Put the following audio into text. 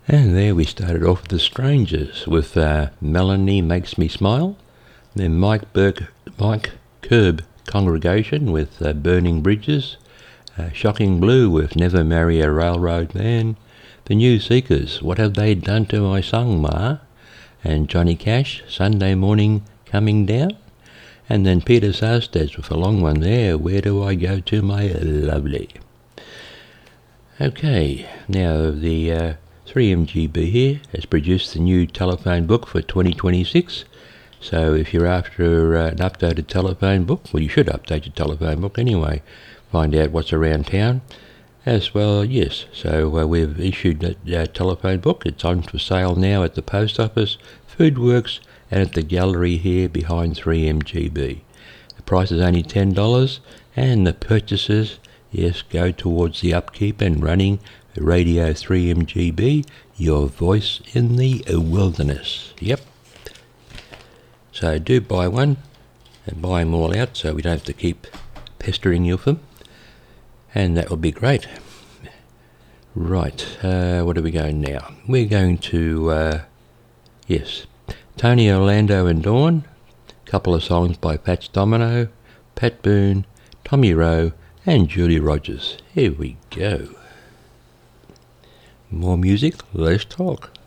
And there we started off with The Strangers with Melanie Makes Me Smile. Then Mike Curb Congregation with Burning Bridges. Shocking Blue with Never Marry a Railroad Man. The New Seekers, What Have They Done to My Song, Ma? And Johnny Cash, Sunday Morning Coming Down. And then Peter Sarstedt with a long one there, Where Do I Go to My Lovely? Okay, now the 3MGB here has produced the new telephone book for 2026. So if you're after an updated telephone book, well, you should update your telephone book anyway, find out what's around town. As well, yes, so we've issued a telephone book. It's on for sale now at the post office, Foodworks, and at the gallery here behind 3MGB. The price is only $10, and the purchases, yes, go towards the upkeep and running Radio 3MGB, your voice in the wilderness. Yep. So do buy one and buy them all out so we don't have to keep pestering you with them. And that would be great. Right, what are we going now? We're going to, yes, Tony Orlando and Dawn, a couple of songs by Fats Domino, Pat Boone, Tommy Rowe, and Julie Rogers. Here we go. More music, less talk.